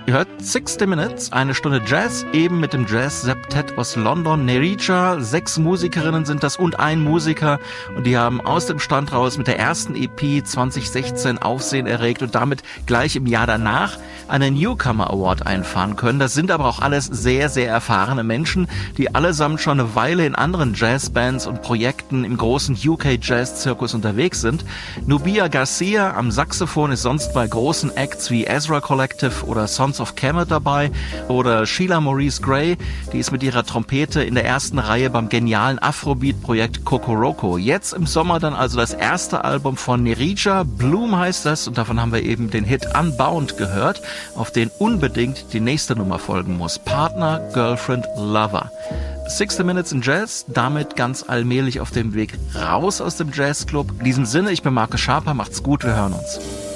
Ihr hört 60 Minutes, eine Stunde Jazz, eben mit dem Jazz-Septett aus London, Nereida. 6 Musikerinnen sind das und ein Musiker. Und die haben aus dem Stand raus mit der ersten EP 2016 Aufsehen erregt und damit gleich im Jahr danach einen Newcomer Award einfahren können. Das sind aber auch alles sehr, sehr erfahrene Menschen, die allesamt schon eine Weile in anderen Jazzbands und Projekten im großen UK-Jazz-Zirkus unterwegs sind. Nubia Garcia am Saxophon ist sonst bei großen Acts wie Ezra Collective oder Sons of Kemet dabei, oder Sheila Maurice Gray, die ist mit ihrer Trompete in der ersten Reihe beim genialen Afrobeat-Projekt Kokoroko. Jetzt im Sommer dann also das erste Album von Nereida, Bloom heißt das, und davon haben wir eben den Hit Unbound gehört, auf den unbedingt die nächste Nummer folgen muss. Partner, Girlfriend, Lover. 60 Minutes in Jazz, damit ganz allmählich auf dem Weg raus aus dem Jazzclub. In diesem Sinne, ich bin Markus Schaper, macht's gut, wir hören uns.